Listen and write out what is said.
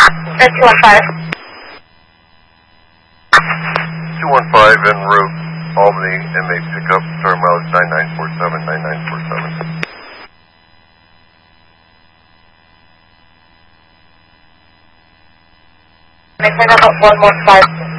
215. 215 en route, Albany, inmate pickup, start mileage 9947, 9947. May pick up 115.